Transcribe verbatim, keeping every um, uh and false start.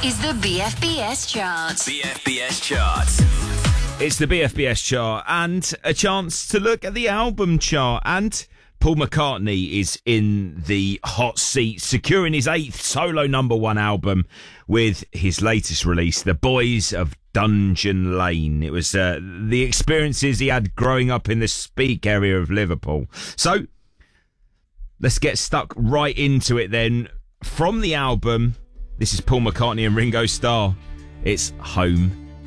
is the B F B S chart. B F B S chart. It's the B F B S chart and a chance to look at the album chart. And Paul McCartney is in the hot seat, securing his eighth solo number one album with his latest release, The Boys of Dungeon Lane. It was uh, the experiences he had growing up in the Speke area of Liverpool. So let's get stuck right into it then. From the album, this is Paul McCartney and Ringo Starr. It's Home